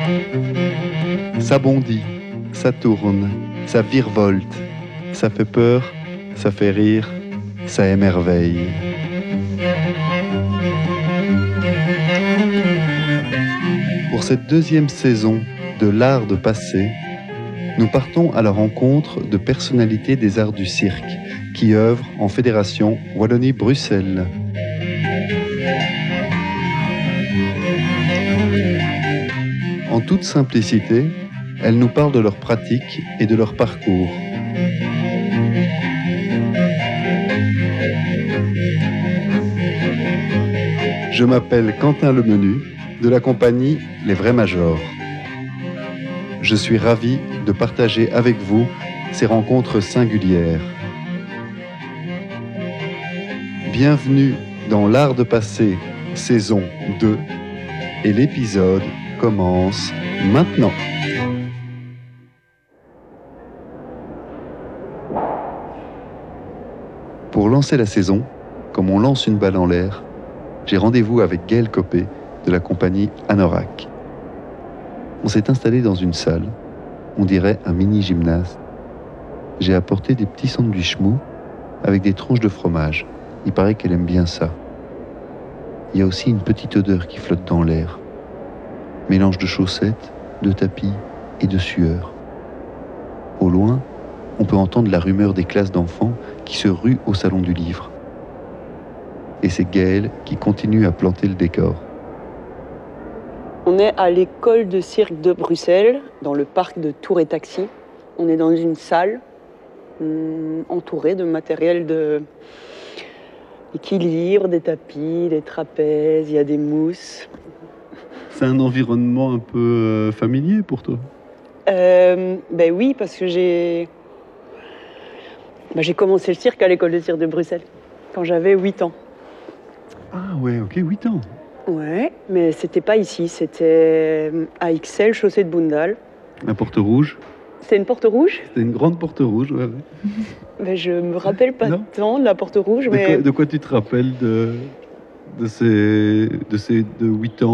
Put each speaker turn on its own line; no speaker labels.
Ça bondit, ça tourne, ça virevolte, ça fait peur, ça fait rire, ça émerveille. Pour cette deuxième saison de l'art de passer, nous partons à la rencontre de personnalités des arts du cirque qui œuvrent en Fédération Wallonie-Bruxelles. En toute simplicité, elles nous parlent de leur pratique et de leur parcours. Je m'appelle Quentin Lemenu, de la compagnie Les Vrais Majors. Je suis ravi de partager avec vous ces rencontres singulières. Bienvenue dans l'art de passer, saison 2, et l'épisode commence maintenant. Pour lancer la saison, comme on lance une balle en l'air, j'ai rendez-vous avec Gaël Copé de la compagnie Anorak. On s'est installé dans une salle, on dirait un mini-gymnase. J'ai apporté des petits sandwichs mous avec des tranches de fromage. Il paraît qu'elle aime bien ça. Il y a aussi une petite odeur qui flotte dans l'air. Mélange de chaussettes, de tapis et de sueur. Au loin, on peut entendre la rumeur des classes d'enfants qui se ruent au salon du livre. Et c'est Gaël qui continue à planter le décor.
On est à l'école de cirque de Bruxelles, dans le parc de Tour et Taxi. On est dans une salle entourée de matériel d'équilibre, des tapis, des trapèzes, il y a des mousses.
C'est un environnement un peu familier pour toi?
Ben oui, parce que j'ai commencé le cirque à l'école de cirque de Bruxelles, quand j'avais 8 ans.
Ah ouais, ok, 8 ans.
Ouais, mais c'était pas ici, c'était à Ixelles, chaussée de Boundal.
La porte rouge?
C'était une porte rouge?
C'était une grande porte rouge, ouais.
Ben, je me rappelle pas
Non.
tant de la porte rouge, mais...
De quoi tu te rappelles de 8 ans?